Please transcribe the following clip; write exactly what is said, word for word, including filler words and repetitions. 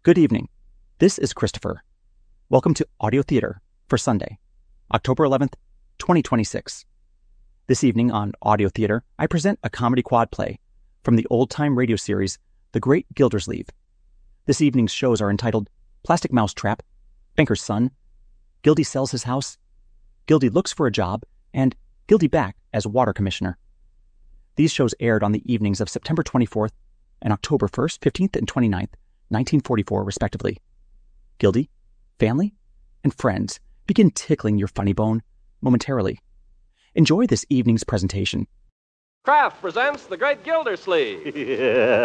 Good evening. This is Christopher. Welcome to Audio Theater for Sunday, October eleventh, twenty twenty-six. This evening on Audio Theater, I present a comedy quad play from the old-time radio series The Great Gildersleeve. This evening's shows are entitled Plastic Mouse Trap, Banker's Son, Gildy Sells His House, Gildy Looks for a Job, and Gildy Back as Water Commissioner. These shows aired on the evenings of September twenty-fourth and October first, fifteenth, and twenty-ninth, nineteen forty-four, respectively. Gildy, family, and friends begin tickling your funny bone momentarily. Enjoy this evening's presentation. Kraft presents The Great Gildersleeve.